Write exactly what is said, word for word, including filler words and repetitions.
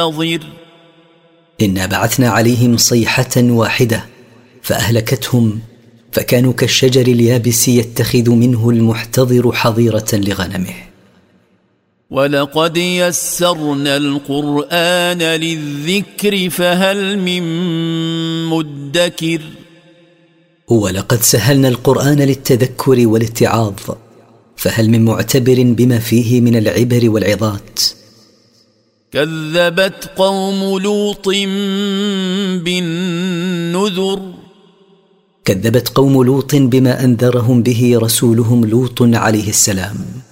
ناظر إنا بعثنا عليهم صيحة واحدة فأهلكتهم، فكانوا كالشجر اليابس يتخذ منه المحتضر حظيرة لغنمه. ولقد يسرنا القرآن للذكر فهل من مدكر ولقد سهلنا القرآن للتذكر والاتعاظ فهل من معتبر بما فيه من العبر والعظات. كذبت قوم لوط بالنذر كذبت قوم لوط بما أنذرهم به رسولهم لوط عليه السلام.